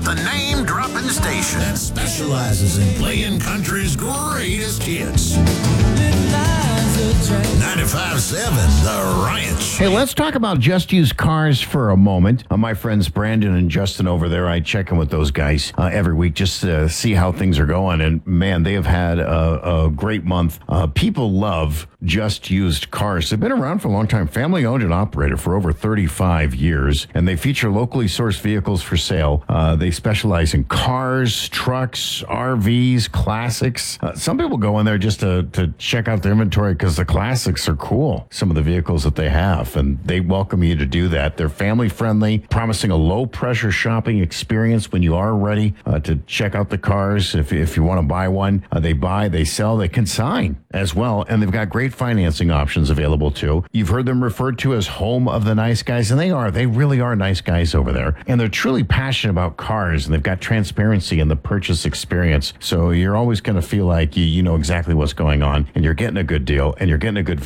the name-dropping station that specializes in playing country's greatest hits. 95.7 The Ranch. Hey, let's talk about Just Used Cars for a moment. My friends Brandon and Justin over there, I check in with those guys every week just to see how things are going. And man, they have had a great month. People love Just Used Cars. They've been around for a long time, family owned and operated for over 35 years. And they feature locally sourced vehicles for sale. They specialize in cars, trucks, RVs, classics. Some people go in there just to check out their inventory because the classics are cool, some of the vehicles that they have, and they welcome you to do that. They're family friendly, promising a low pressure shopping experience when you are ready to check out the cars. If you want to buy one, they buy, they sell, they consign as well, and they've got great financing options available too. You've heard them referred to as home of the nice guys, and they really are nice guys over there, and they're truly passionate about cars, and they've got transparency in the purchase experience, so you're always going to feel like you know exactly what's going on, and you're getting a good deal, and you're getting a good